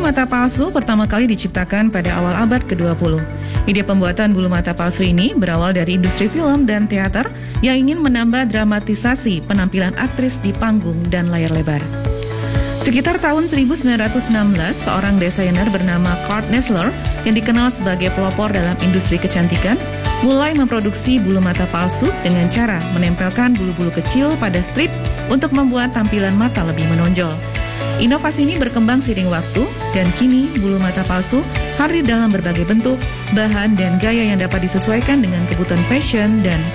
mata palsu pertama kali diciptakan pada awal abad ke-20. Ide pembuatan bulu mata palsu ini berawal dari industri film dan teater yang ingin menambah dramatisasi penampilan aktris di panggung dan layar lebar. Sekitar tahun 1916, seorang desainer bernama Kurt Nessler yang dikenal sebagai pelopor dalam industri kecantikan mulai memproduksi bulu mata palsu dengan cara menempelkan bulu-bulu kecil pada strip untuk membuat tampilan mata lebih menonjol. Inovasi ini berkembang seiring waktu dan kini bulu mata palsu hadir dalam berbagai bentuk, bahan, dan gaya yang dapat disesuaikan dengan kebutuhan fashion dan